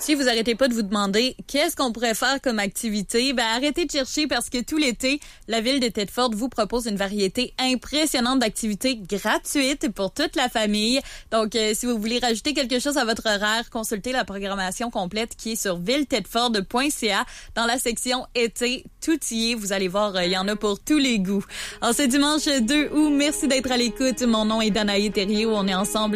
Si vous arrêtez pas de vous demander qu'est-ce qu'on pourrait faire comme activité, arrêtez de chercher parce que tout l'été, la ville de Thetford vous propose une variété impressionnante d'activités gratuites pour toute la famille. Donc, si vous voulez rajouter quelque chose à votre horaire, consultez la programmation complète qui est sur villetedford.ca dans la section été. Tout y est, vous allez voir, il y en a pour tous les goûts. En ce dimanche 2 août, merci d'être à l'écoute. Mon nom est Danaï Thériault, on est ensemble